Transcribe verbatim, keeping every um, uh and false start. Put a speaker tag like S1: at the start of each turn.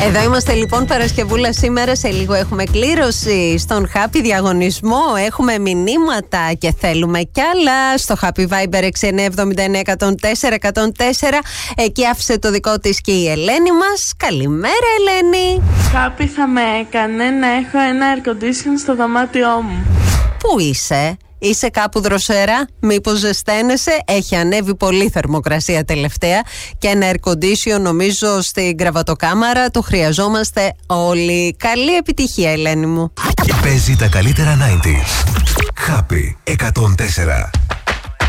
S1: Εδώ είμαστε λοιπόν Παρασκευούλα σήμερα. Σε λίγο έχουμε κλήρωση στον Happy διαγωνισμό. Έχουμε μηνύματα και θέλουμε κι άλλα. Στο Happy Viber έξι εννιά εβδομήντα εννιά εκατόν τέσσερα εκατόν τέσσερα. Εκεί άφησε το δικό της και η Ελένη μας. Καλημέρα, Ελένη.
S2: Happy θα με έκανε να έχω ένα air condition στο δωμάτιό μου.
S1: Πού είσαι? Είσαι κάπου δροσερά, μήπως ζεσταίνεσαι? Έχει ανέβει πολύ θερμοκρασία τελευταία και ένα air condition νομίζω στην κρεβατοκάμαρα το χρειαζόμαστε όλοι. Καλή επιτυχία, Ελένη μου.
S3: Παίζει τα καλύτερα ενενήντα. Happy εκατόν τέσσερα.